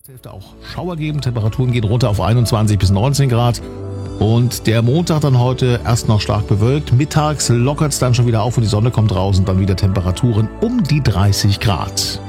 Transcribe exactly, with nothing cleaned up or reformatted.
Hälfte auch Schauer geben. Temperaturen gehen runter auf einundzwanzig bis neunzehn Grad. Und der Montag dann heute erst noch stark bewölkt. Mittags lockert es dann schon wieder auf und die Sonne kommt raus und dann wieder Temperaturen um die dreißig Grad.